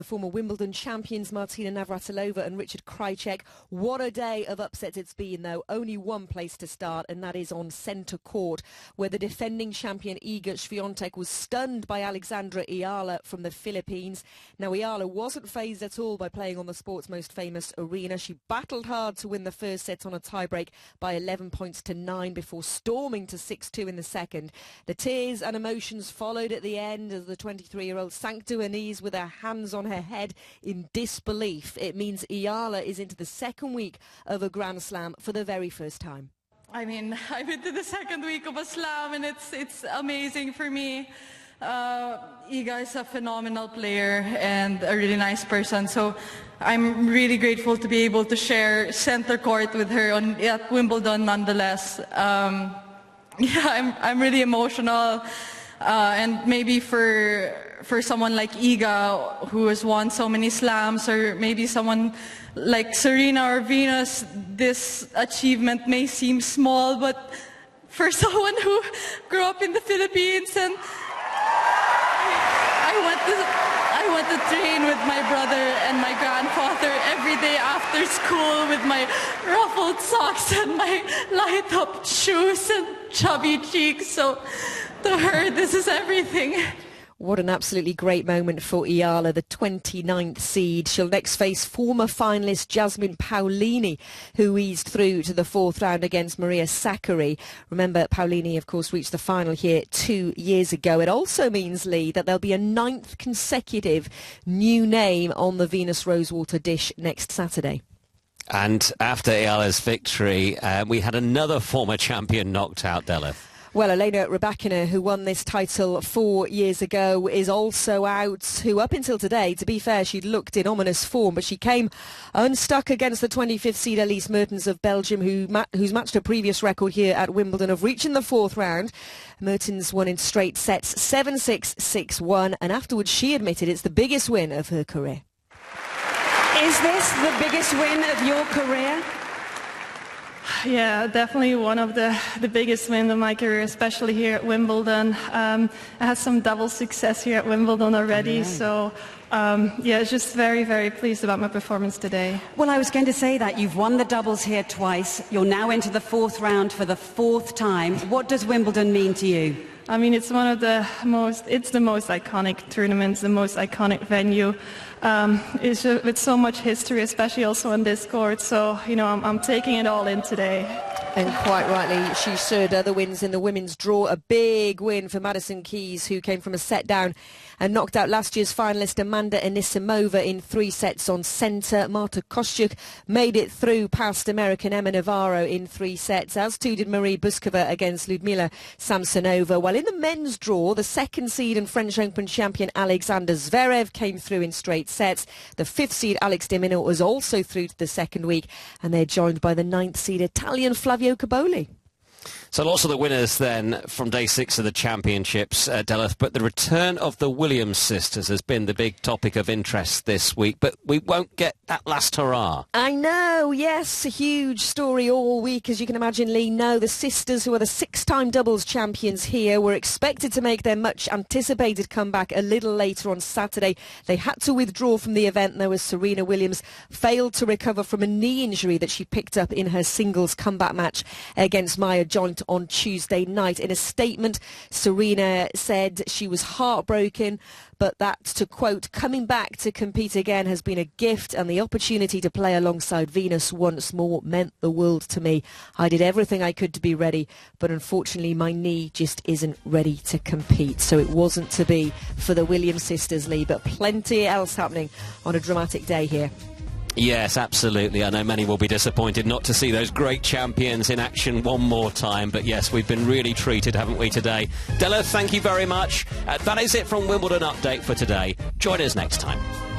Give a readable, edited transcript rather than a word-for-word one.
Former Wimbledon champions Martina Navratilova and Richard Krajicek. What a day of upsets it's been, though. Only one place to start, and that is on centre court, where the defending champion Iga Swiatek was stunned by Alexandra Ayala from the Philippines. Now, Ayala wasn't fazed at all by playing on the sport's most famous arena. She battled hard to win the first set on a tiebreak by 11 points to 9 before storming to 6-2 in the second. The tears and emotions followed at the end as the 23-year-old sank to her knees with her hands on her head in disbelief. It means Ayala is into the second week of a Grand Slam for the very first time. I mean, I'm into the second week of a slam, and it's amazing for me. Iga is a phenomenal player and a really nice person, so I'm really grateful to be able to share center court with her at Wimbledon nonetheless. Yeah, I'm really emotional, and maybe for someone like Iga, who has won so many slams, or maybe someone like Serena or Venus, this achievement may seem small, but for someone who grew up in the Philippines, and I went to train with my brother and my grandfather every day after school with my ruffled socks and my light-up shoes and chubby cheeks, so to her, this is everything. What an absolutely great moment for Ayala, the 29th seed. She'll next face former finalist Jasmine Paolini, who eased through to the fourth round against Maria Sakkari. Remember, Paolini, of course, reached the final here 2 years ago. It also means, Lee, that there'll be a 9th consecutive new name on the Venus Rosewater dish next Saturday. And after Ayala's victory, we had another former champion knocked out, Delith. Well, Elena Rybakina, who won this title 4 years ago, is also out, who up until today, to be fair, she'd looked in ominous form, but she came unstuck against the 25th seed Elise Mertens of Belgium, who's matched her previous record here at Wimbledon of reaching the fourth round. Mertens won in straight sets 7-6, 6-1, and afterwards she admitted it's the biggest win of her career. Is this the biggest win of your career? Yeah, definitely one of the biggest wins of my career, especially here at Wimbledon. I had some double success here at Wimbledon already, so yeah, just very, very pleased about my performance today. Well, I was going to say that. You've won the doubles here twice. You're now into the fourth round for the fourth time. What does Wimbledon mean to you? I mean, it's one of the most iconic tournaments, the most iconic venue. It's just, with so much history, especially also on this court. So, you know, I'm taking it all in today. And quite rightly, she shared other wins in the women's draw. A big win for Madison Keys, who came from a set down and knocked out last year's finalist Amanda Anisimova in 3 sets on centre. Marta Kostyuk made it through past American Emma Navarro in 3 sets, as too did Marie Buskova against Ludmila Samsonova. While in the men's draw, the second seed and French Open champion Alexander Zverev came through in straight sets. The 5th seed Alex de Minaur was also through to the second week, and they're joined by the 9th seed Italian Flavio Cobolli. So lots of the winners then from day 6 of the championships, Delith, but the return of the Williams sisters has been the big topic of interest this week, but we won't get that last hurrah. I know, yes, a huge story all week, as you can imagine, Lee. No, the sisters, who are the 6-time doubles champions here, were expected to make their much-anticipated comeback a little later on Saturday. They had to withdraw from the event, though, as Serena Williams failed to recover from a knee injury that she picked up in her singles comeback match against Maya Jont on Tuesday night. In a statement, Serena said she was heartbroken, but that, to quote, "coming back to compete again has been a gift, and the opportunity to play alongside Venus once more meant the world to me. I did everything I could to be ready, but unfortunately my knee just isn't ready to compete." So it wasn't to be for the Williams sisters, Lee, but plenty else happening on a dramatic day here. Yes, absolutely. I know many will be disappointed not to see those great champions in action one more time. But yes, we've been really treated, haven't we, today? Delith, thank you very much. That is it from Wimbledon Update for today. Join us next time.